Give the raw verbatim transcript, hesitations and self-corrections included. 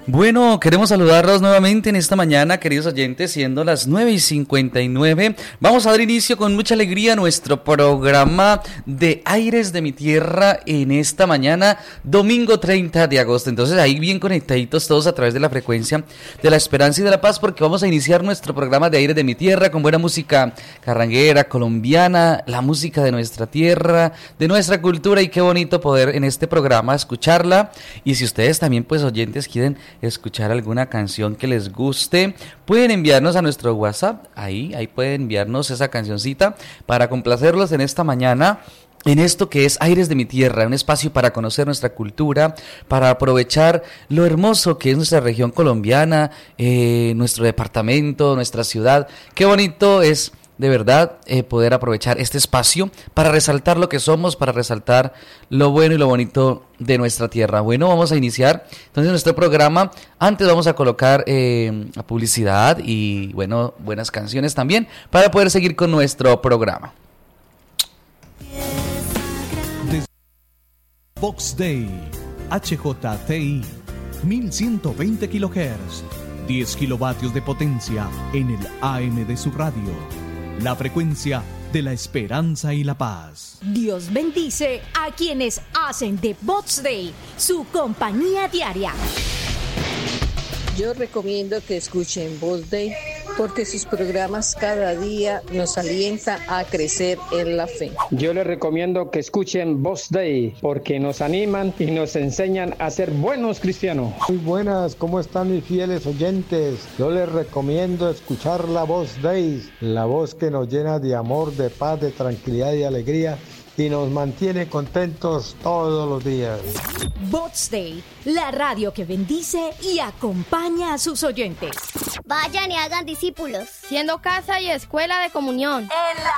Bueno, queremos saludarlos nuevamente en esta mañana, queridos oyentes, siendo las nueve y cincuenta y nueve. Vamos a dar inicio con mucha alegría a nuestro programa de Aires de mi Tierra en esta mañana, domingo treinta de agosto. Entonces ahí bien conectaditos todos a través de la frecuencia de la esperanza y de la paz, porque vamos a iniciar nuestro programa de Aires de mi Tierra con buena música carranguera, colombiana, la música de nuestra tierra, de nuestra cultura, y qué bonito poder en este programa escucharla. Y si ustedes también, pues oyentes, quieren escuchar alguna canción que les guste, pueden enviarnos a nuestro WhatsApp, ahí, ahí pueden enviarnos esa cancioncita para complacerlos en esta mañana, en esto que es Aires de mi Tierra, un espacio para conocer nuestra cultura, para aprovechar lo hermoso que es nuestra región colombiana, eh, nuestro departamento, nuestra ciudad. Qué bonito es de verdad eh, poder aprovechar este espacio para resaltar lo que somos, para resaltar lo bueno y lo bonito de nuestra tierra. Bueno, vamos a iniciar entonces nuestro programa. Antes vamos a colocar eh, la publicidad y bueno, buenas canciones también para poder seguir con nuestro programa. Vox Day, H J T I, mil ciento veinte kilohertz, diez kilovatios de potencia en el A M de su radio. La frecuencia de la esperanza y la paz. Dios bendice a quienes hacen de Vox Day su compañía diaria. Yo recomiendo que escuchen Vox Day porque sus programas cada día nos alientan a crecer en la fe. Yo les recomiendo que escuchen Vox Day porque nos animan y nos enseñan a ser buenos cristianos. Muy buenas, ¿cómo están mis fieles oyentes? Yo les recomiendo escuchar la Vox Day, la voz que nos llena de amor, de paz, de tranquilidad y alegría y nos mantiene contentos todos los días. Vox Day, la radio que bendice y acompaña a sus oyentes. Vayan y hagan discípulos, siendo casa y escuela de comunión. En la